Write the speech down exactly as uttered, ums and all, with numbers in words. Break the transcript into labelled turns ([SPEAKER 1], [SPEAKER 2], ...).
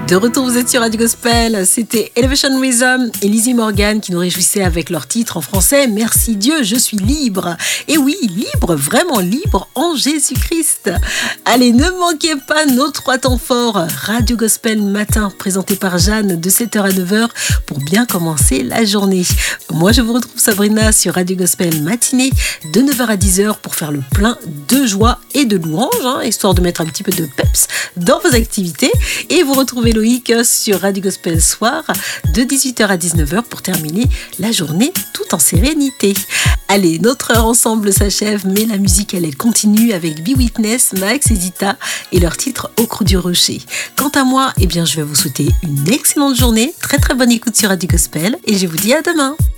[SPEAKER 1] De retour, vous êtes sur Radio Gospel. C'était Elevation Rhythm et Lizzie Morgan qui nous réjouissaient avec leur titre en français « Merci Dieu, je suis libre ». Et oui, libre, vraiment libre en Jésus-Christ. Allez, ne manquez pas nos trois temps forts. Radio Gospel matin, présenté par Jeanne de sept heures à neuf heures pour bien commencer la journée. Moi, je vous retrouve Sabrina sur Radio Gospel matinée de neuf heures à dix heures pour faire le plein de joie et de louanges, hein, histoire de mettre un petit peu de peps dans vos activités. Et vous retrouvez Loïc sur Radio Gospel soir de dix-huit heures à dix-neuf heures pour terminer la journée tout en sérénité. Allez, notre heure ensemble s'achève, mais la musique, elle, elle continue avec Be Witness, Max et Zita et leur titre Au creux du rocher. Quant à moi, eh bien, je vais vous souhaiter une excellente journée, très très bonne écoute sur Radio Gospel et je vous dis à demain.